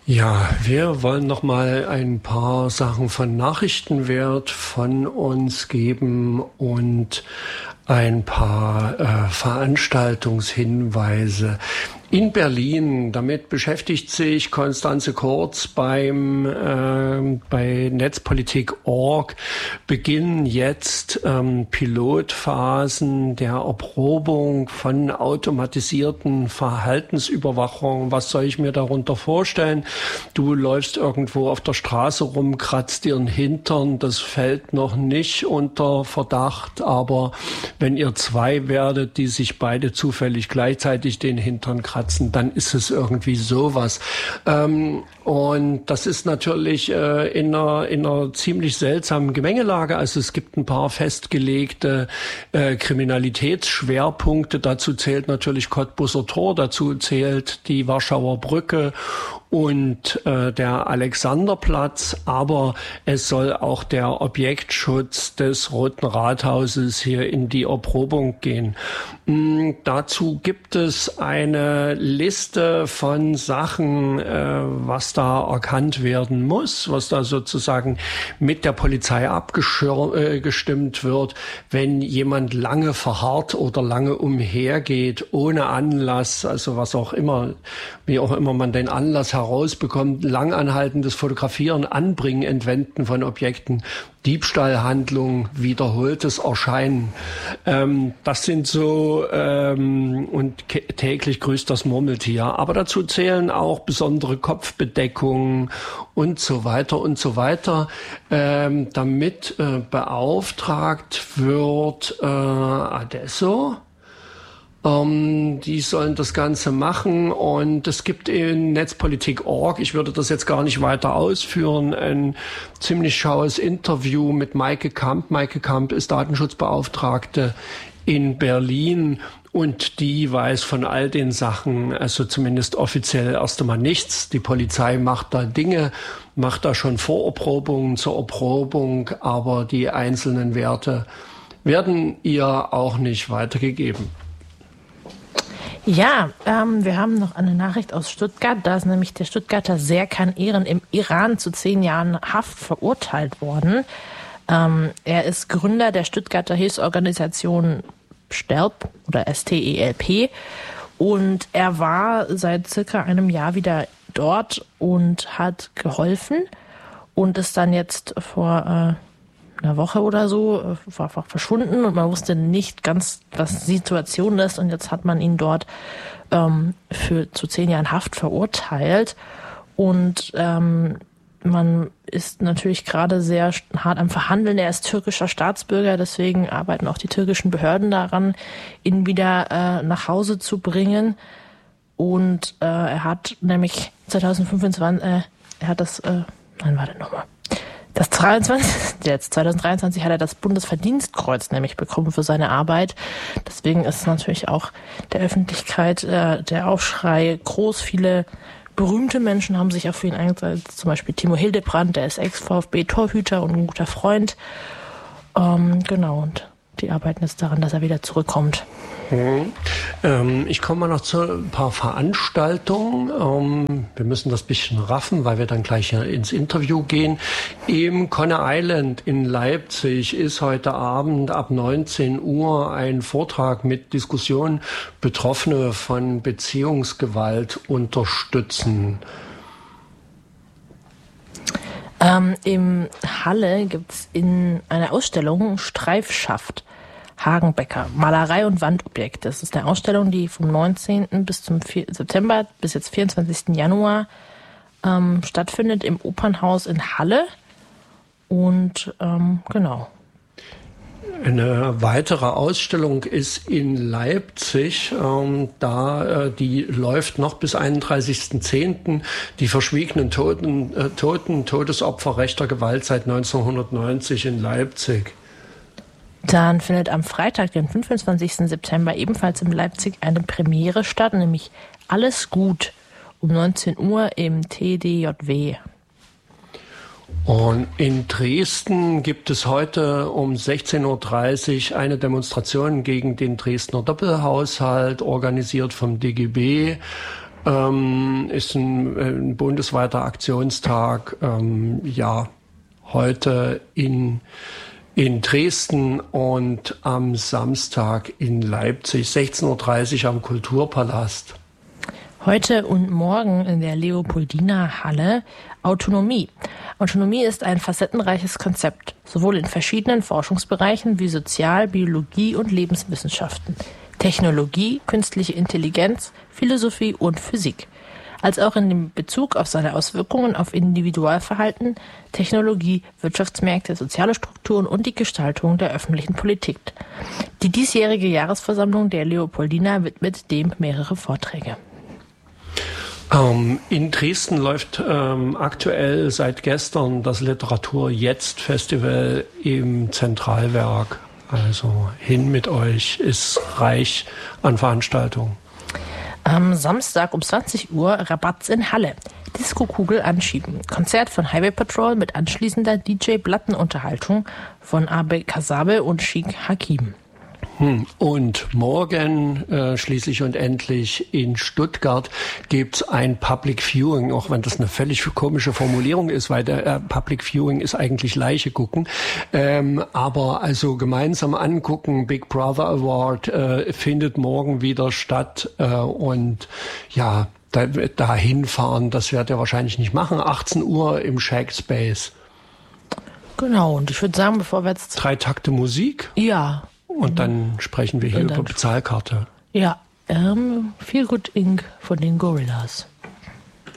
Ja, wir wollen noch mal ein paar Sachen von Nachrichtenwert von uns geben und ein paar Veranstaltungshinweise. In Berlin, damit beschäftigt sich Konstanze Kurz bei Netzpolitik.org, beginnen jetzt Pilotphasen der Erprobung von automatisierten Verhaltensüberwachung. Was soll ich mir darunter vorstellen? Du läufst irgendwo auf der Straße rum, kratzt dir den Hintern, das fällt noch nicht unter Verdacht, aber wenn ihr zwei werdet, die sich beide zufällig gleichzeitig den Hintern kratzen, dann ist es irgendwie sowas. Und das ist natürlich in einer ziemlich seltsamen Gemengelage. Also es gibt ein paar festgelegte Kriminalitätsschwerpunkte. Dazu zählt natürlich Cottbuser Tor, dazu zählt die Warschauer Brücke und der Alexanderplatz, aber es soll auch der Objektschutz des Roten Rathauses hier in die Erprobung gehen. Dazu gibt es eine Liste von Sachen, was da erkannt werden muss, was da sozusagen mit der Polizei abgestimmt wird, wenn jemand lange verharrt oder lange umhergeht, ohne Anlass, also was auch immer, wie auch immer man den Anlass herausbekommt, langanhaltendes Fotografieren, Anbringen, Entwenden von Objekten, Diebstahlhandlung, wiederholtes Erscheinen. Das sind so, und täglich grüßt das Murmeltier. Aber dazu zählen auch besondere Kopfbedeckungen und so weiter und so weiter, damit beauftragt wird Adesso. Die sollen das Ganze machen und es gibt in Netzpolitik.org, ich würde das jetzt gar nicht weiter ausführen, ein ziemlich schaues Interview mit Maike Kamp. Maike Kamp ist Datenschutzbeauftragte in Berlin und die weiß von all den Sachen, also zumindest offiziell erst einmal nichts. Die Polizei macht da Dinge, macht da schon Vorerprobungen zur Erprobung, aber die einzelnen Werte werden ihr auch nicht weitergegeben. Ja, wir haben noch eine Nachricht aus Stuttgart. Da ist nämlich der Stuttgarter Serkan Ehren im Iran zu 10 Jahren Haft verurteilt worden. Er ist Gründer der Stuttgarter Hilfsorganisation STELP oder STELP und er war seit circa einem Jahr wieder dort und hat geholfen und ist dann jetzt vor einer Woche oder so war einfach verschwunden und man wusste nicht ganz, was die Situation ist und jetzt hat man ihn dort zu 10 Jahren Haft verurteilt und man ist natürlich gerade sehr hart am Verhandeln. Er ist türkischer Staatsbürger, deswegen arbeiten auch die türkischen Behörden daran, ihn wieder nach Hause zu bringen. Und er hat nämlich 2023 hat er das Bundesverdienstkreuz nämlich bekommen für seine Arbeit. Deswegen ist natürlich auch der Öffentlichkeit der Aufschrei groß. Viele berühmte Menschen haben sich auch für ihn eingesetzt, zum Beispiel Timo Hildebrand, der ist Ex-VfB-Torhüter und ein guter Freund. Genau, und die arbeiten jetzt daran, dass er wieder zurückkommt. Ich komme mal noch zu ein paar Veranstaltungen. Wir müssen das bisschen raffen, weil wir dann gleich ins Interview gehen. Im Conner Island in Leipzig ist heute Abend ab 19 Uhr ein Vortrag mit Diskussion Betroffene von Beziehungsgewalt unterstützen. Im Halle gibt's in einer Ausstellung Streifschaft Hagenbecker, Malerei und Wandobjekte. Das ist eine Ausstellung, die vom 19. bis zum September bis jetzt 24. Januar stattfindet im Opernhaus in Halle. Und genau. Eine weitere Ausstellung ist in Leipzig, die läuft noch bis 31.10. Die verschwiegenen Todesopfer rechter Gewalt seit 1990 in Leipzig. Dann findet am Freitag, den 25. September, ebenfalls in Leipzig eine Premiere statt, nämlich Alles gut um 19 Uhr im TDJW. Und in Dresden gibt es heute um 16.30 Uhr eine Demonstration gegen den Dresdner Doppelhaushalt, organisiert vom DGB. Ist ein bundesweiter Aktionstag, heute in Dresden und am Samstag in Leipzig, 16:30 Uhr am Kulturpalast. Heute und morgen in der Leopoldina-Halle Autonomie. Autonomie ist ein facettenreiches Konzept, sowohl in verschiedenen Forschungsbereichen wie Sozial-, Biologie und Lebenswissenschaften, Technologie, künstliche Intelligenz, Philosophie und Physik, als auch in dem Bezug auf seine Auswirkungen auf Individualverhalten, Technologie, Wirtschaftsmärkte, soziale Strukturen und die Gestaltung der öffentlichen Politik. Die diesjährige Jahresversammlung der Leopoldina widmet dem mehrere Vorträge. In Dresden läuft aktuell seit gestern das Literatur-Jetzt-Festival im Zentralwerk. Also hin mit euch, ist reich an Veranstaltungen. Am Samstag um 20 Uhr Rabatz in Halle. Disco-Kugel anschieben. Konzert von Highway Patrol mit anschließender DJ-Plattenunterhaltung von Abe Kasabe und Sheikh Hakim. Und morgen schließlich und endlich in Stuttgart gibt's ein Public Viewing, auch wenn das eine völlig komische Formulierung ist, weil der Public Viewing ist eigentlich Leiche gucken. Aber also gemeinsam angucken, Big Brother Award findet morgen wieder statt und ja, da hinfahren, das werdet ihr wahrscheinlich nicht machen. 18 Uhr im Shack Space. Genau, und ich würde sagen, bevor wir jetzt... 3 Takte Musik? Ja. Und dann sprechen wir hier über Bezahlkarte. Ja, Feel Good Inc. von den Gorillas.